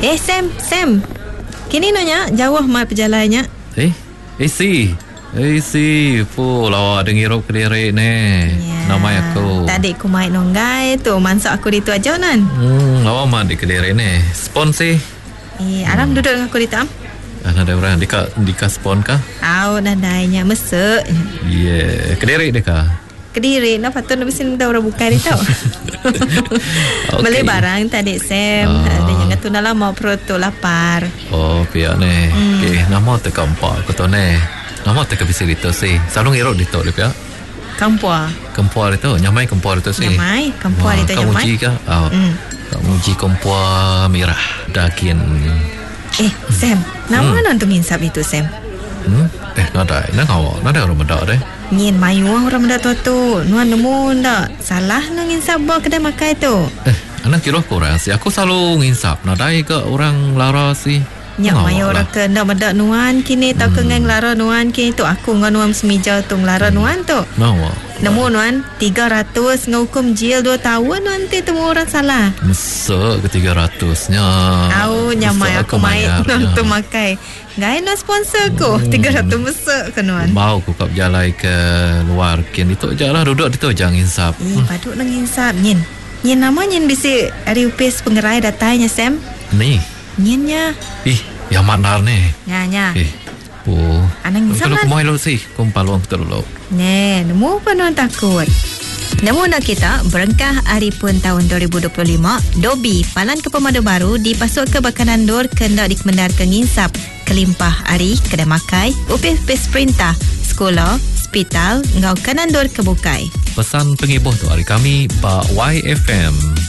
Sam. Kini nanya jauh mat perjalannya. Si pula dengar kelirik ni. Nama aku. Tadi aku main nonggai tu, mansak aku itu aja nan. Lawa mat di kelirik ni. Spon sih. Aram duduk dengan aku di tam. Ada orang dika spon kah? Nadainya mesek. Kelirik deh kah? Kediri, patut nak besin dah orang buka dia tau. Beli barang tadi Sam. Ada yang tu dah lama perut tu lapar. Pihak ni. Nama terkampak aku tu ni. Nama terkebisi itu sih. Selalu ngerok itu dia pihak. Kempua itu. Nyamai kempua itu sih. Kempua itu nyamai. Kamu uji kah? Kamu uji kempua merah daging. Sam, nama nanti nginsap itu Sam. Nada orang mendak deh. Nyin mayu orang mendak tu. Nuan nemu ndak salah nang nginsap bawa kedai makan tu. Anak kira korang sih. Aku selalu nginsap. Nadai ke orang lara sih. Nyak mayu orang ke ndak mendak nuan kini tak ke ngang lara nuan kini tu aku ngan nuan semija tu lara nuan tu. Nemu nuan 300 ngukum jil 2 tahun nuan temu orang salah. Mesek ke 300-nya. Nyamai aku main tu makai. Gaya no sponsor ko 300 mesek ke nuan. Mau ku kap jalai ke luar kin itu je lah duduk itu jangan insap. Paduk nang insap nyin nama nyin bisi ari upis pengerai datanya Sam. Ni. Nyinnya. Yang manar ni. Nya. Anang insap kan. Kalau kumai lo sih kumpaluang betul lo. Nemu apa nuan takut. Namun nak kita berengkah hari pun tahun 2025, Dobi Palan ke Pemadu Baru dipasuk ke Bakanan Dor kendak dikemendar ke nginsap kelimpah hari kedai makai, upis perintah, sekolah, hospital, ngau kanan dor kebukai. Pesan pengibuh tu hari kami Pak YFM.